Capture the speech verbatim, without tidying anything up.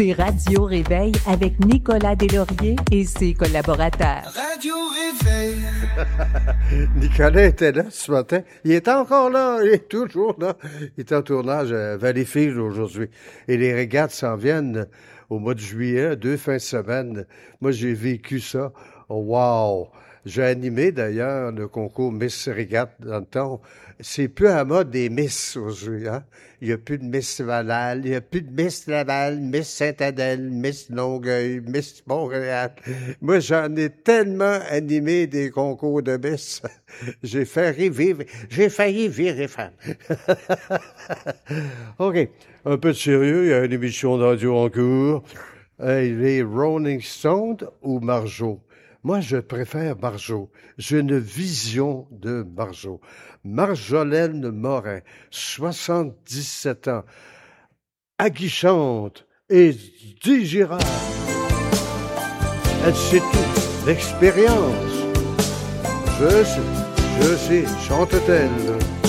C'est Radio Réveil avec Nicolas Deslauriers et ses collaborateurs. Radio Réveil. Nicolas était là ce matin. Il est encore là. Il est toujours là. Il est en tournage à Valleyfield aujourd'hui. Et les régates s'en viennent au mois de juillet, deux fins de semaine. Moi, j'ai vécu ça. Oh, wow! J'ai animé d'ailleurs le concours Miss Régate dans le temps. C'est plus à la mode des Miss aujourd'hui, hein? Il n'y a plus de Miss Laval, il n'y a plus de Miss Laval, Miss Saint-Adèle, Miss Longueuil, Miss Montréal. Moi, j'en ai tellement animé des concours de Miss. J'ai failli vivre, j'ai failli virer femme. OK. Un peu de sérieux, il y a une émission de radio en cours. Hey, les Rolling Stones ou Marjo? Moi, je préfère Marjo. J'ai une vision de Marjo. Marjolaine Morin, soixante-dix-sept ans, aguichante et digérable. Elle sait tout, l'expérience. Je sais, je sais, chante-t-elle.